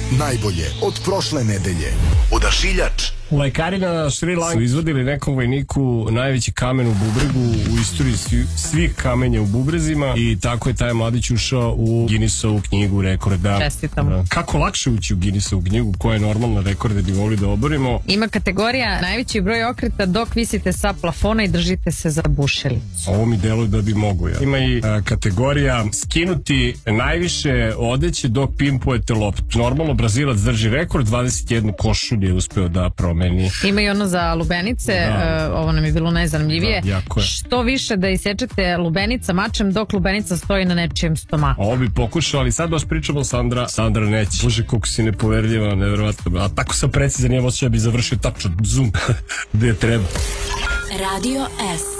Najbolje od prošle nedelje. Odašiljač. Lekari na Šri Lanki su izvadili nekom vojniku najveći kamen u bubregu u istoriji svih kamenja u bubrezima i tako je taj mladić ušao u Guinnessovu knjigu rekorda. Čestitam. Kako lakše ući u Guinnessovu knjigu, koja je normalna rekorda bi volili da oborimo? Ima kategorija najveći broj okreta dok visite sa plafona i držite se za bušelicu. Ovo mi deluje da bi mogu ja. Ima i kategorija skinuti najviše odeće dok pimpujete loptu. Normalno Brazilac drži rekord, 21 košulj je uspeo da promeni. Ima i ono za lubenice, ovo nam je bilo najzanimljivije. Što više da isečete lubenica mačem dok lubenica stoji na nečijem stomaku. Ovo bi pokušao, ali sad baš pričamo Sandra neće. Bože, koliko si nepoverljiva, nevjerovatno. A tako sam precizan, imam osjećaj da bi završio tačno zoom gde treba. Radio S.